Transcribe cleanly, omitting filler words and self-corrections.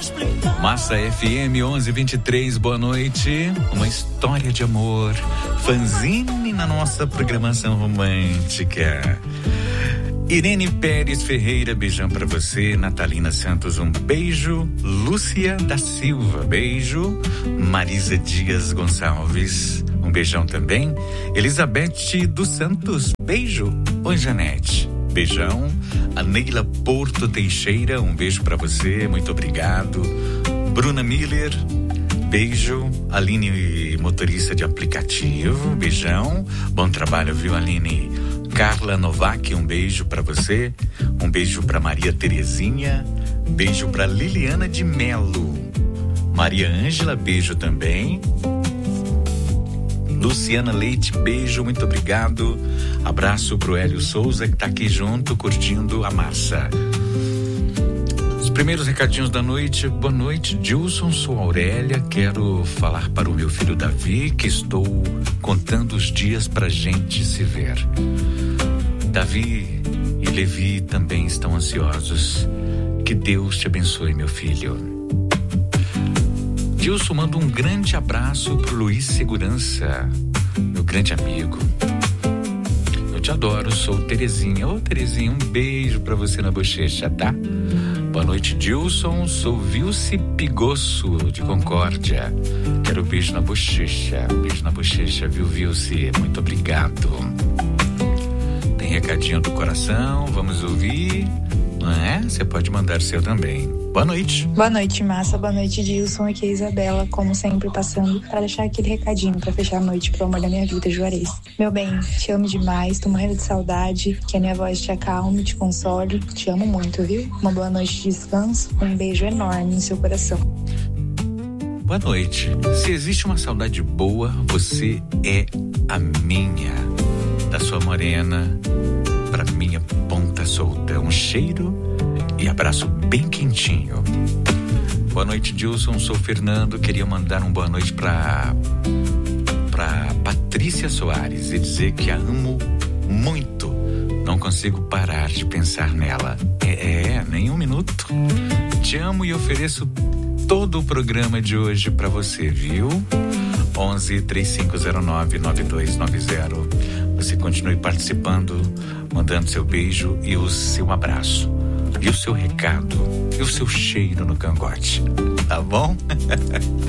Massa FM 1123, boa noite. Uma história de amor, fanzine na nossa programação romântica. Irene Pérez Ferreira, beijão pra você. Natalina Santos, um beijo. Lúcia da Silva, beijo. Marisa Dias Gonçalves, um beijão também. Elizabeth dos Santos, beijo. Oi, Janete, beijão. A Neila Porto Teixeira, um beijo pra você, muito obrigado. Bruna Miller, beijo. Aline, motorista de aplicativo, beijão. Bom trabalho, viu, Aline? Carla Novak, um beijo pra você. Um beijo pra Maria Terezinha. Beijo pra Liliana de Melo. Maria Ângela, beijo também. Luciana Leite, beijo, muito obrigado. Abraço pro Hélio Souza, que tá aqui junto, curtindo a massa. Os primeiros recadinhos da noite. Boa noite, Dilson, sou Aurélia. Quero falar para o meu filho Davi que estou contando os dias pra gente se ver. Davi e Levi também estão ansiosos. Que Deus te abençoe, meu filho. Dilson, manda um grande abraço pro Luiz Segurança, meu grande amigo. Eu te adoro, sou Terezinha. Ô, Terezinha, um beijo pra você na bochecha, tá? Boa noite, Dilson. Sou Vilce Pigosso, de Concórdia. Quero beijo na bochecha. Beijo na bochecha, viu, Vilce? Muito obrigado. Tem recadinho do coração, vamos ouvir. Não é? Você pode mandar seu também. Boa noite. Boa noite, Massa. Boa noite, Dilson. Aqui é a Isabela, como sempre, passando para deixar aquele recadinho para fechar a noite pro amor da minha vida, Juarez. Meu bem, te amo demais, tô morrendo de saudade, que a minha voz te acalme, te console. Te amo muito, viu? Uma boa noite de descanso, um beijo enorme no seu coração. Boa noite. Se existe uma saudade boa, você é a minha. Da sua morena pra minha ponta solta. Um cheiro e abraço bem quentinho. Boa noite, Dilson. Sou Fernando. Queria mandar uma boa noite pra Patrícia Soares e dizer que a amo muito. Não consigo parar de pensar nela. Nem um minuto. Te amo e ofereço todo o programa de hoje pra você, viu? 11-3509-9290. Você continue participando, mandando seu beijo e o seu abraço. E o seu recado, e o seu cheiro no cangote, tá bom?